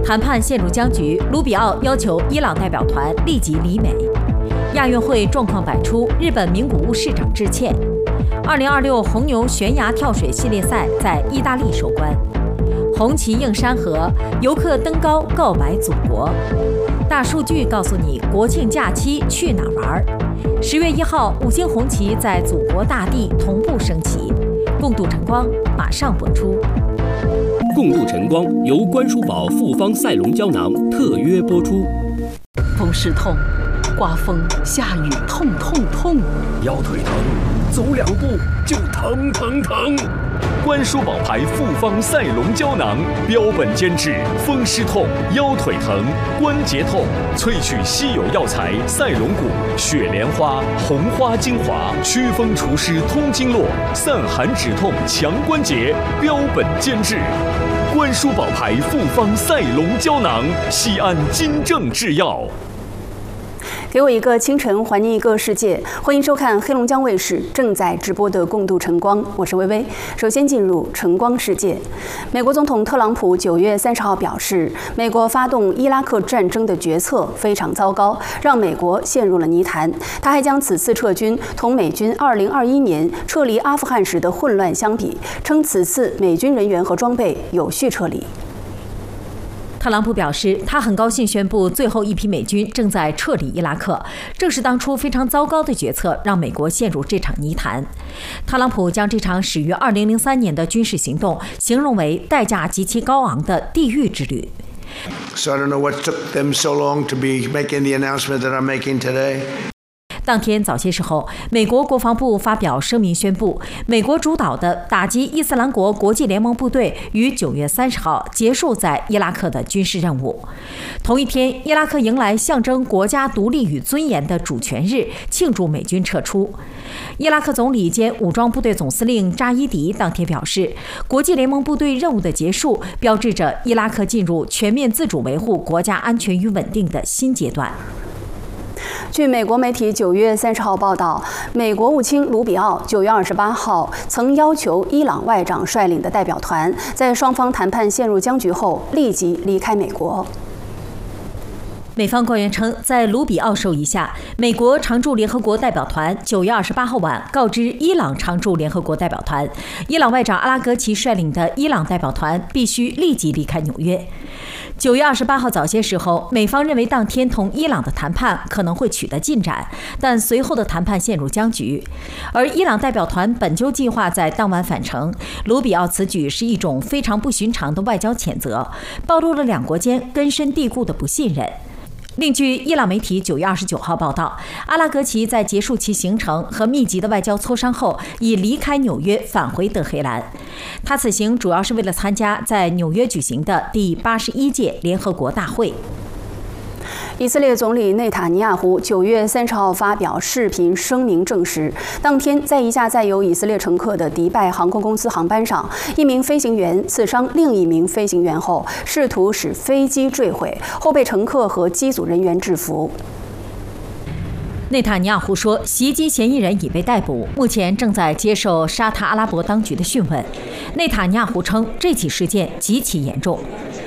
谈判陷入僵局，卢比奥要求伊朗代表团立即离美。亚运会状况百出，日本名古屋市长致歉。2026红牛悬崖跳水系列赛在意大利收官。红旗映山河，游客登高告白祖国。大数据告诉你国庆假期去哪玩？10月1号，5星红旗在祖国大地同步升起。共度晨光马上播出。 共度晨光由关叔宝复方赛龙胶囊特约播出。 风湿痛，刮风下雨痛痛痛， 腰腿疼，走2步就疼疼疼。 关叔宝牌复方赛龙胶囊，标本兼治风湿痛、腰腿疼、关节痛，萃取稀有药材赛龙骨、雪莲花、红花精华，祛风除湿通经络，散寒止痛强关节，标本兼治。关叔宝牌复方赛龙胶囊，西安金正制药。 给我一个清晨，还您一个世界。欢迎收看黑龙江卫视正在直播的《共度晨光》，我是薇薇。首先进入晨光世界。美国总统特朗普9月30号表示，美国发动伊拉克战争的决策非常糟糕，让美国陷入了泥潭。他还将此次撤军同美军2021年撤离阿富汗时的混乱相比，称此次美军人员和装备有序撤离。 特朗普表示，他很高兴宣布最后一批美军正在撤离伊拉克，正是当初非常糟糕的决策让美国陷入这场泥潭。特朗普将这场始于2003年的军事行动形容为代价极其高昂的地狱之旅。 So I don't know what took them so long to be making the announcement that I'm making today. 当天早些时候，美国国防部发表声明宣布，美国主导的打击伊斯兰国国际联盟部队于9月30号结束在伊拉克的军事任务。同一天，伊拉克迎来象征国家独立与尊严的主权日，庆祝美军撤出。伊拉克总理兼武装部队总司令扎伊迪当天表示，国际联盟部队任务的结束，标志着伊拉克进入全面自主维护国家安全与稳定的新阶段。 据美国媒体9月30号报道，美国务卿卢比奥9月28号曾要求伊朗外长率领的代表团在双方谈判陷入僵局后立即离开美国。 美方官员称，在卢比奥授意下，美国常驻联合国代表团9月28号晚告知伊朗常驻联合国代表团，伊朗外长阿拉格齐率领的伊朗代表团必须立即离开纽约。9月28号早些时候，美方认为当天同伊朗的谈判可能会取得进展，但随后的谈判陷入僵局。而伊朗代表团本就计划在当晚返程，卢比奥此举是一种非常不寻常的外交谴责，暴露了两国间根深蒂固的不信任。另据伊朗媒体9月29号报道，阿拉格齐在结束其行程和密集的外交磋商后，已离开纽约返回德黑兰。他此行主要是为了参加在纽约举行的第81届联合国大会。 以色列总理内塔尼亚胡9月30号发表视频声明证实，当天在一架载有以色列乘客的迪拜航空公司航班上，一名飞行员刺伤另一名飞行员后，试图使飞机坠毁，后被乘客和机组人员制服。 内塔尼亚胡说，袭击嫌疑人已被逮捕，目前正在接受沙特阿拉伯当局的讯问。内塔尼亚胡称，这起事件极其严重。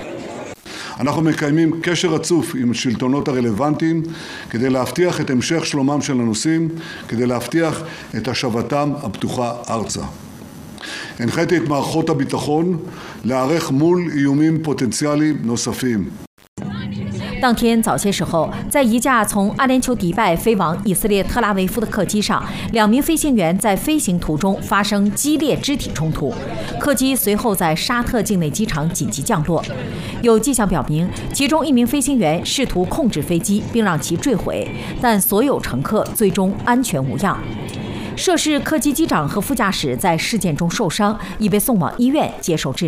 אנחנו מקיימים קשר רצוף עם השלטונות הרלוונטיים כדי להבטיח את המשך שלומם של הנוסעים, כדי להבטיח את השבתם הפתוחה ארצה. הנחיתי את מערכות הביטחון להיערך מול איומים פוטנציאליים נוספים. 当天早些时候，在一架从阿联酋迪拜飞往以色列特拉维夫的客机上，2名飞行员在飞行途中发生激烈肢体冲突，客机随后在沙特境内机场紧急降落。有迹象表明，其中一名飞行员试图控制飞机并让其坠毁，但所有乘客最终安全无恙。涉事客机机长和副驾驶在事件中受伤，已被送往医院接受治疗。